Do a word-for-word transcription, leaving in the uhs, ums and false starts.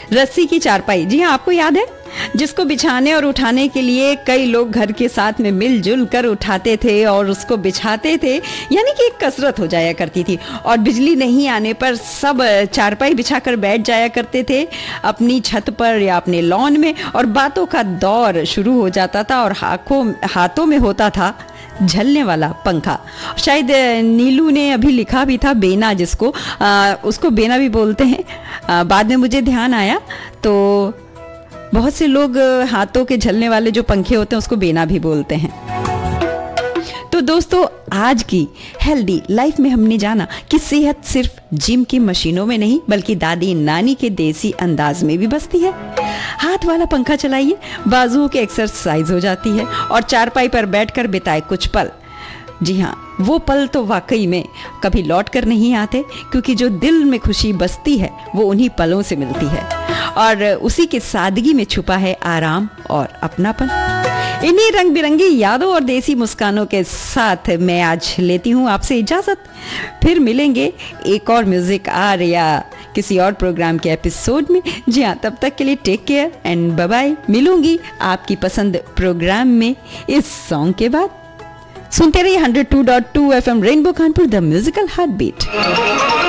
रस्सी की चारपाई, जी हाँ आपको याद है, जिसको बिछाने और उठाने के लिए कई लोग घर के साथ में मिलजुल कर उठाते थे और उसको बिछाते थे, यानी कि एक कसरत हो जाया करती थी। और बिजली नहीं आने पर सब चारपाई बिछाकर बैठ जाया करते थे अपनी छत पर या अपने लॉन में, और बातों का दौर शुरू हो जाता था और हाथों हाथों में होता था झलने वाला पंखा। शायद नीलू ने अभी लिखा भी था बेना, जिसको आ, उसको बेना भी बोलते हैं। आ, बाद में मुझे ध्यान आया तो बहुत से लोग हाथों के झलने वाले जो पंखे होते हैं उसको बेना भी बोलते हैं। तो दोस्तों, आज की हेल्दी लाइफ में हमने जाना कि सेहत सिर्फ जिम की मशीनों में नहीं बल्कि दादी नानी के देसी अंदाज में भी बसती है। हाथ वाला पंखा चलाइए, बाजुओं की एक्सरसाइज हो जाती है और चारपाई पर बैठकर बिताए कुछ पल, जी हाँ वो पल तो वाकई में कभी लौट कर नहीं आते, क्योंकि जो दिल में खुशी बसती है वो उन्हीं पलों से मिलती है और उसी के सादगी में छुपा है आराम और अपनापन। इन्हीं रंग बिरंगी यादों और देसी मुस्कानों के साथ मैं आज लेती हूँ आपसे इजाजत। फिर मिलेंगे एक और म्यूजिक आर या किसी और प्रोग्राम के एपिसोड में। जी हाँ, तब तक के लिए take care and bye bye. मिलूंगी आपकी पसंद प्रोग्राम में इस सॉन्ग के बाद। सुनते रहिए one oh two point two F M rainbow Kanpur, the musical heart beat.